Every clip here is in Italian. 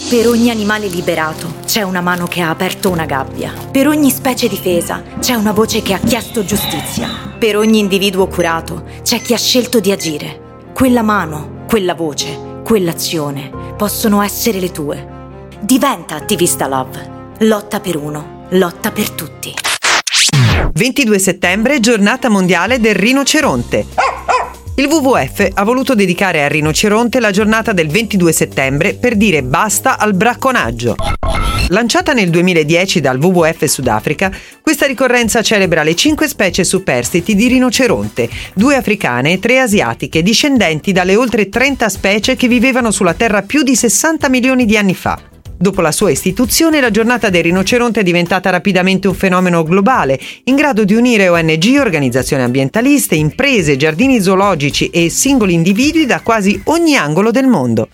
Per ogni animale liberato c'è una mano che ha aperto una gabbia. Per ogni specie difesa c'è una voce che ha chiesto giustizia. Per ogni individuo curato c'è chi ha scelto di agire. Quella mano, quella voce, quell'azione possono essere le tue. Diventa attivista Love. Lotta per uno, lotta per tutti. 22 settembre, giornata mondiale del rinoceronte. Il WWF ha voluto dedicare al rinoceronte la giornata del 22 settembre per dire basta al bracconaggio. Lanciata nel 2010 dal WWF Sudafrica, questa ricorrenza celebra le 5 specie superstiti di rinoceronte, 2 africane e 3 asiatiche, discendenti dalle oltre 30 specie che vivevano sulla Terra più di 60 milioni di anni fa. Dopo la sua istituzione, la giornata del rinoceronte è diventata rapidamente un fenomeno globale, in grado di unire ONG, organizzazioni ambientaliste, imprese, giardini zoologici e singoli individui da quasi ogni angolo del mondo.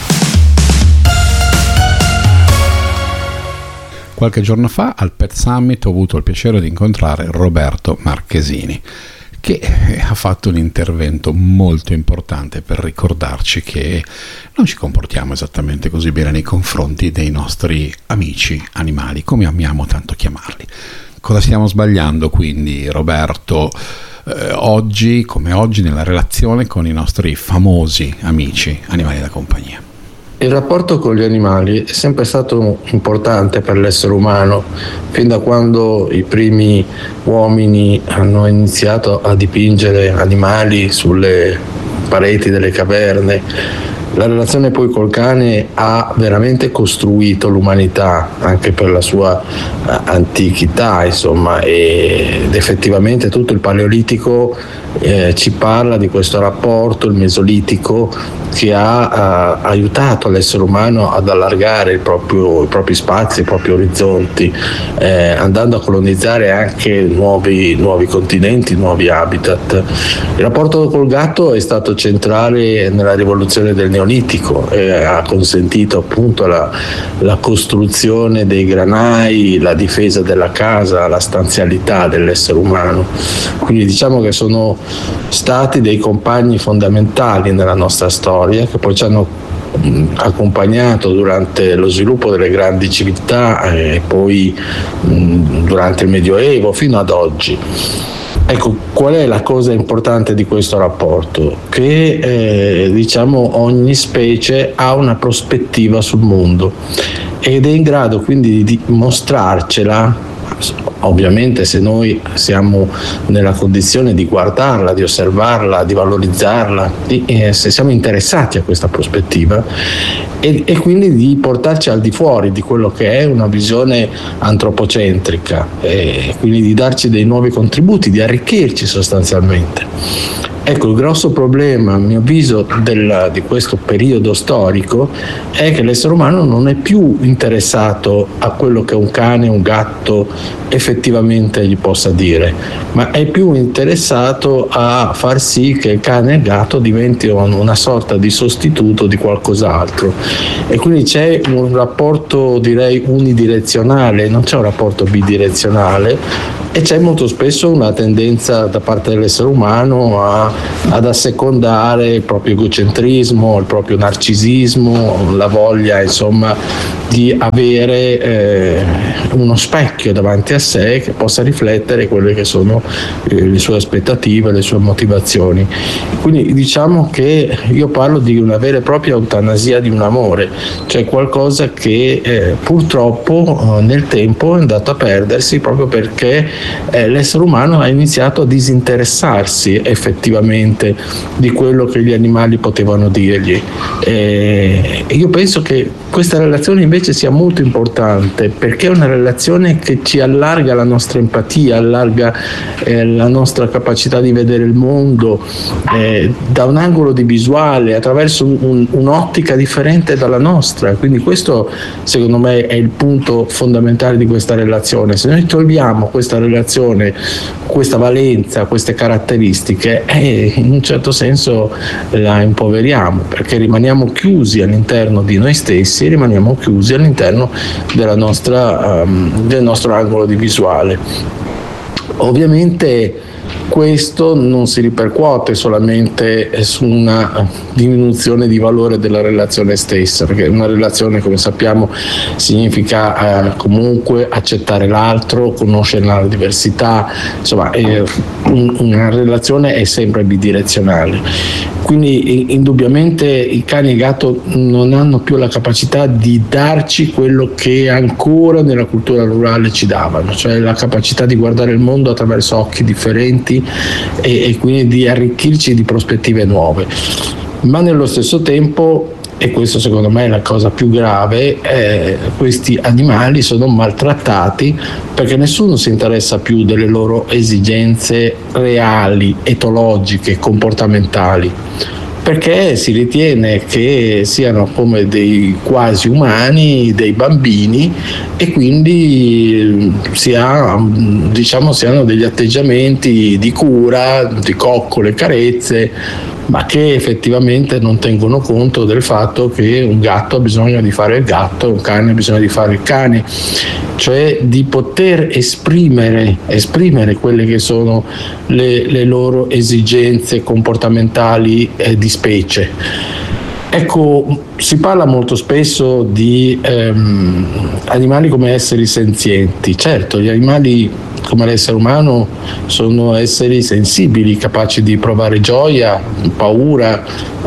Qualche giorno fa al Pet Summit ho avuto il piacere di incontrare Roberto Marchesini, che ha fatto un intervento molto importante per ricordarci che non ci comportiamo esattamente così bene nei confronti dei nostri amici animali, come amiamo tanto chiamarli. Cosa stiamo sbagliando quindi, Roberto, oggi come oggi nella relazione con i nostri famosi amici animali da compagnia? Il rapporto con gli animali è sempre stato importante per l'essere umano, fin da quando i primi uomini hanno iniziato a dipingere animali sulle pareti delle caverne. La relazione poi col cane ha veramente costruito l'umanità, anche per la sua antichità, insomma, ed effettivamente tutto il Paleolitico ci parla di questo rapporto, il Mesolitico, che ha aiutato l'essere umano ad allargare i propri spazi, i propri orizzonti, andando a colonizzare anche nuovi continenti, nuovi habitat. Il rapporto col gatto è stato centrale nella rivoluzione del Neolitico e ha consentito appunto la costruzione dei granai, la difesa della casa, la stanzialità dell'essere umano. Quindi diciamo che sono stati dei compagni fondamentali nella nostra storia, che poi ci hanno accompagnato durante lo sviluppo delle grandi civiltà e poi durante il Medioevo fino ad oggi. Ecco, qual è la cosa importante di questo rapporto? Che diciamo ogni specie ha una prospettiva sul mondo ed è in grado quindi di mostrarcela. Ovviamente se noi siamo nella condizione di guardarla, di osservarla, di valorizzarla, se siamo interessati a questa prospettiva e quindi di portarci al di fuori di quello che è una visione antropocentrica e quindi di darci dei nuovi contributi, di arricchirci sostanzialmente. Ecco, il grosso problema, a mio avviso, di questo periodo storico è che l'essere umano non è più interessato a quello che un cane, un gatto effettivamente gli possa dire, ma è più interessato a far sì che il cane e il gatto diventino una sorta di sostituto di qualcos'altro. E quindi c'è un rapporto, direi, unidirezionale, non c'è un rapporto bidirezionale, e c'è molto spesso una tendenza da parte dell'essere umano ad assecondare il proprio egocentrismo, il proprio narcisismo, la voglia insomma di avere uno specchio davanti a sé che possa riflettere quelle che sono le sue aspettative, le sue motivazioni. Quindi diciamo che io parlo di una vera e propria eutanasia di un amore, cioè qualcosa che purtroppo nel tempo è andato a perdersi proprio perché l'essere umano ha iniziato a disinteressarsi effettivamente di quello che gli animali potevano dirgli. Io penso che questa relazione invece sia molto importante perché è una relazione che ci allarga la nostra empatia, allarga la nostra capacità di vedere il mondo da un angolo di visuale, attraverso un'ottica differente dalla nostra. Quindi questo secondo me è il punto fondamentale di questa relazione. Se noi togliamo questa relazione, questa valenza, queste caratteristiche, in un certo senso la impoveriamo, perché rimaniamo chiusi all'interno di noi stessi, rimaniamo chiusi all'interno del nostro angolo di visuale. Ovviamente questo non si ripercuote solamente su una diminuzione di valore della relazione stessa, perché una relazione, come sappiamo, significa comunque accettare l'altro, conoscere la diversità, insomma una relazione è sempre bidirezionale. Quindi indubbiamente i cani e i gatti non hanno più la capacità di darci quello che ancora nella cultura rurale ci davano, cioè la capacità di guardare il mondo attraverso occhi differenti e quindi di arricchirci di prospettive nuove. Ma nello stesso tempo, e questo secondo me è la cosa più grave, questi animali sono maltrattati perché nessuno si interessa più delle loro esigenze reali, etologiche, comportamentali, perché si ritiene che siano come dei quasi umani, dei bambini, e quindi siano degli atteggiamenti di cura, di coccole, carezze, ma che effettivamente non tengono conto del fatto che un gatto ha bisogno di fare il gatto, un cane ha bisogno di fare il cane, cioè di poter esprimere quelle che sono le loro esigenze comportamentali di specie. Ecco, si parla molto spesso di animali come esseri senzienti. Certo, gli animali come l'essere umano sono esseri sensibili, capaci di provare gioia, paura,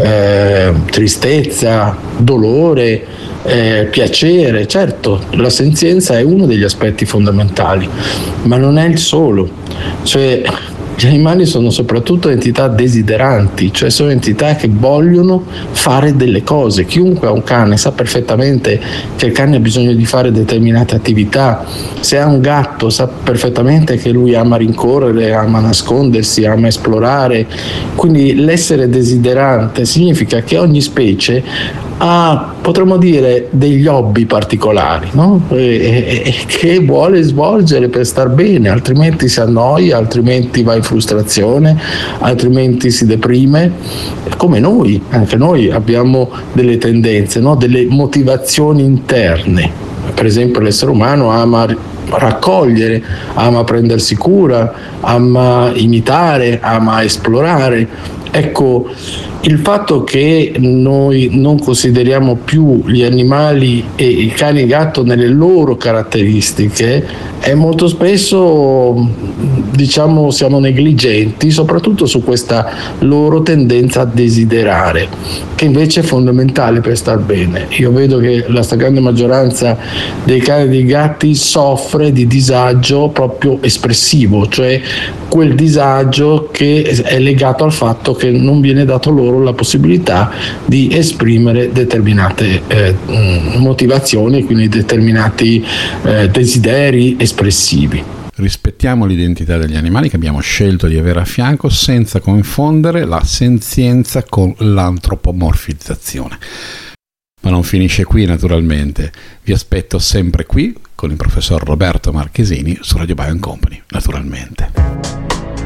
tristezza, dolore, piacere. Certo, la senzienza è uno degli aspetti fondamentali, ma non è il solo. Cioè, gli animali sono soprattutto entità desideranti, cioè sono entità che vogliono fare delle cose. Chiunque ha un cane sa perfettamente che il cane ha bisogno di fare determinate attività. Se ha un gatto sa perfettamente che lui ama rincorrere, ama nascondersi, ama esplorare. Quindi l'essere desiderante significa che ogni specie ha, potremmo dire, degli hobby particolari, no? E che vuole svolgere per star bene, altrimenti si annoia, altrimenti va in frustrazione, altrimenti si deprime, come noi. Anche noi abbiamo delle tendenze, no? Delle motivazioni interne. Per esempio l'essere umano ama raccogliere, ama prendersi cura, ama imitare, ama esplorare. Ecco, il fatto che noi non consideriamo più gli animali e il cane e il gatto nelle loro caratteristiche è molto spesso, diciamo, siamo negligenti, soprattutto su questa loro tendenza a desiderare, che invece è fondamentale per star bene. Io vedo che la stragrande maggioranza dei cani e dei gatti soffre di disagio proprio espressivo, cioè quel disagio che è legato al fatto che non viene dato loro la possibilità di esprimere determinate motivazioni, quindi determinati desideri espressivi. Rispettiamo l'identità degli animali che abbiamo scelto di avere a fianco senza confondere la senzienza con l'antropomorfizzazione. Ma non finisce qui, naturalmente. Vi aspetto sempre qui con il professor Roberto Marchesini su Radio Bio & Company, naturalmente.